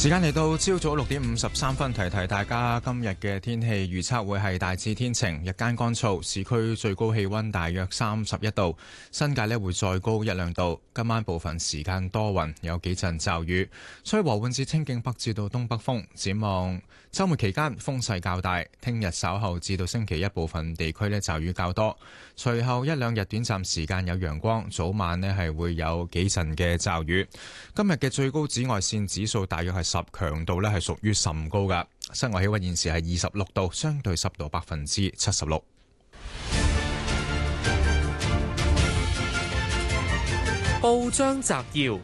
時間嚟到朝早6:53，提提大家今日嘅天氣預測會係大致天晴，日間乾燥，市區最高氣溫大約31度，新界會再高1-2度。今晚部分時間多雲，有幾陣驟雨，吹和緩至清勁北至到東北風。展望週末期間風勢較大，聽日稍後至到星期一部分地區驟雨較多，隨後1-2日短暫時間有陽光，早晚係會有幾陣嘅驟雨。今日嘅最高紫外線指數大約係10，強度係屬於甚高㗎。室外氣溫現時係26度，相對濕度76%。 報章摘要，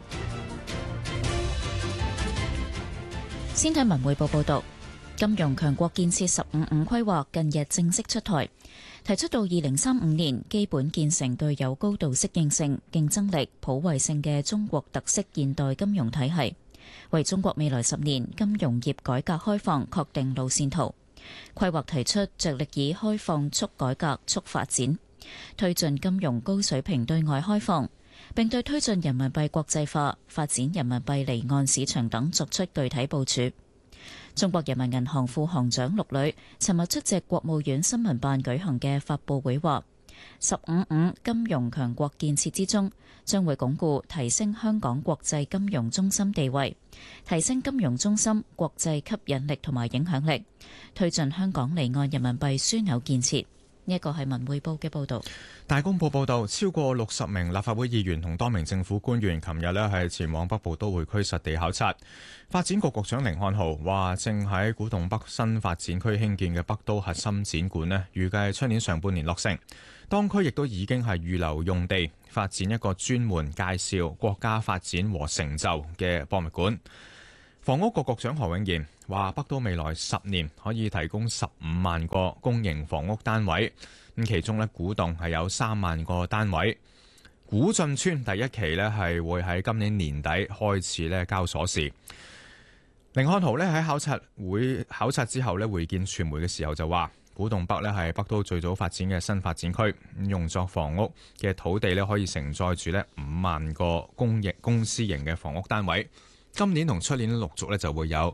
先睇文匯報報道，金融強國建設15+5規劃近日正式出台，提出到2035年基本建成具有高度適應性、競爭力、普惠性嘅中國特色現代金融體系，為中國未來10年金融業改革開放確定路線圖。規劃提出着力以開放促改革促發展，推進金融高水平對外開放，並對推進人民幣國際化、發展人民幣離岸市場等作出具體部署。中國人民銀行副行長陸磊尋日出席國務院新聞辦舉行嘅發佈會話，15+5金融強國建設之中，將會鞏固提升香港國際金融中心地位，提升金融中心國際吸引力同埋影響力，推進香港離岸人民幣樞紐建設。呢一個係文匯報嘅報導。 大公報報導，超過60名立法會議員同多名政府官員琴日係前往北部都會區實地考察。發展局局長甯漢豪話，正喺古洞北新發展區興建嘅北都核心展館預計出年上半年落成。當區亦都已經係預留用地，發展一個專門介紹國家發展和成就嘅博物館。房屋局局長何永賢話，北都未來10年可以提供15萬個公營房屋單位，咁其中古洞係有3萬個單位。古晉村第一期係會喺今年年底開始交鎖匙。甯漢豪喺考察之後會見傳媒嘅時候就話，古洞北係北都最早發展嘅新發展區，用作房屋嘅土地可以承載住5萬個公私營嘅房屋單位。今年同出年陸續就會有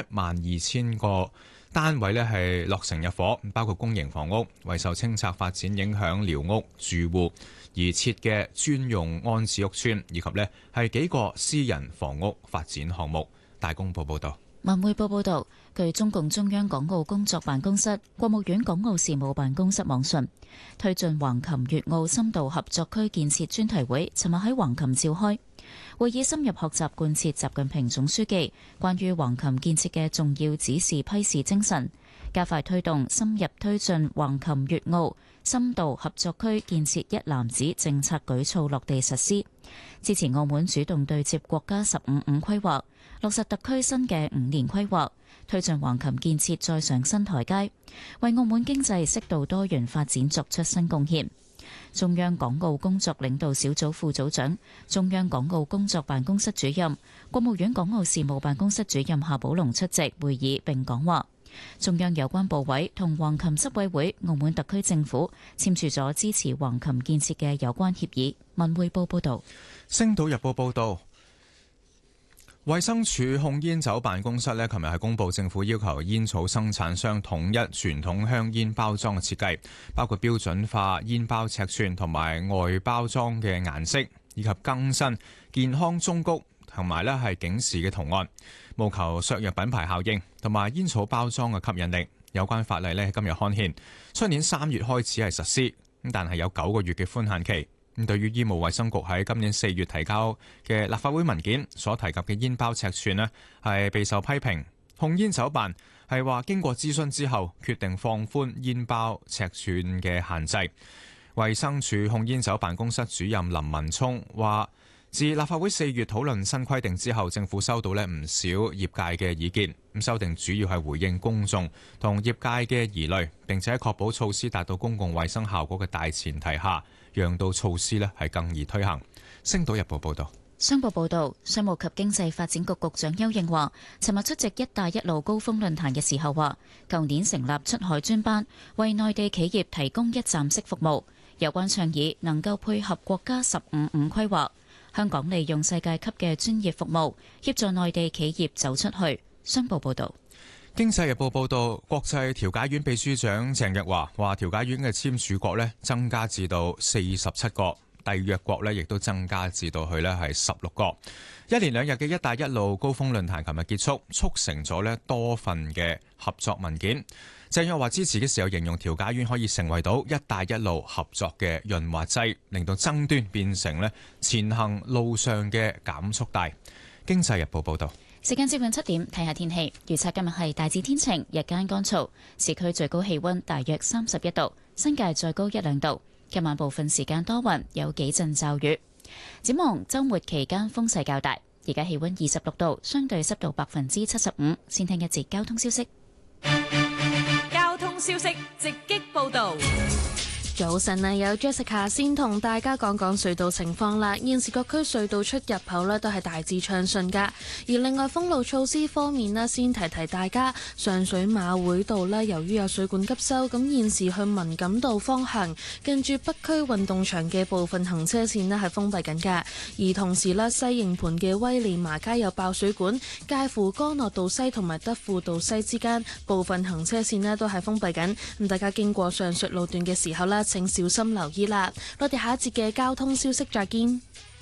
12000個單位係落成入伙，包括公營房屋為受清拆發展影響寮屋住戶而設嘅專用安置屋邨，以及係幾個私人房屋發展項目。大公報報道。 文匯報報道，據中共中央港澳工作辦公室、國務院港澳事務辦公室網訊，推進橫琴粵澳深度合作區建設專題會尋日喺橫琴召開。會議深入學習貫徹習近平總書記關於橫琴建設嘅重要指示批示精神，加快推動深入推進橫琴粵澳深度合作區建設一攬子政策舉措落地實施，支持澳門主動對接國家15+5規劃，落實特區新嘅5年規劃，推進橫琴建設再上新台階，為澳門經濟適度多元發展作出新貢獻。中央港澳工作領導小組副組長、中央港澳工作辦公室主任、國務院港澳事務辦公室主任夏寶龍出席會議並講話。中央有關部委同橫琴執委會、澳門特區政府簽署咗支持橫琴建設嘅有關協議。文匯報報道。 星島日報報道，衛生署控煙酒辦公室琴日係公布政府要求煙草生產商統一傳統香煙包裝嘅設計，包括標準化煙包尺寸同埋外包裝嘅顏色，以及更新健康忠告同埋係警示嘅圖案，務求削弱品牌效應同埋煙草包裝嘅吸引力。有關法例今日刊憲，出年3月開始係實施，但係有9個月嘅寬限期。對於醫務衛生局喺今年4月提交嘅立法會文件所提及嘅煙包尺寸係備受批評。控煙酒辦係話經過諮詢之後，決定放寬煙包尺寸嘅限制。衛生署控煙酒辦公室主任林文聰話，自立法會4月討論新規定之後，政府收到唔少業界嘅意見。咁修訂主要係回應公眾同業界嘅疑慮，並且喺確保措施達到公共衛生效果嘅大前提下，讓到措施係更易推行。星島日報報道。 商報報導，商務及經濟發展局局長邱應華尋日出席一帶一路高峰論壇嘅時候話，舊年成立出海專班，為內地企業提供一站式服務。有關倡議能夠配合國家15+5規劃， 香港利用世界級嘅專業服務，協助內地企業走出去。商報報導。 經濟日報報導，國際調解院秘書長鄭若驊話，調解院嘅簽署國呢增加至到47個，締約國呢亦都增加至到去呢係16個。一連2日嘅一帶一路高峰論壇琴日結束，促成咗呢多份嘅合作文件。鄭若驊支持嘅時候形容調解院可以成為到一帶一路合作嘅潤滑劑，令到爭端變成呢前行路上嘅減速帶。經濟日報報導。 時間接近7點，睇下天氣預測。今日係大致天晴，日間乾燥，市區最高氣溫大約31度，新界再高1-2度。今晚部分時間多雲，有幾陣驟雨。展望週末期間風勢較大。而家氣溫26度，相對濕度75%。先聽一節交通消息。 交通消息直擊報道。早晨啊，有 Jessica 先同大家講講隧道情況啦。現時各區隧道出入口呢都係大致暢順噶。而另外封路措施方面呢，先提提大家，上水馬會道呢，由於有水管急修，咁現時去文錦道方向近住北區運動場嘅部分行車線呢係封閉緊噶。而同時呢，西營盤嘅威利麻街有爆水管，介乎干諾道西同埋德輔道西之間部分行車線呢都係封閉緊。咁大家經過上述路段嘅時候呢，請小心留意啦！我哋下一節嘅交通消息再見。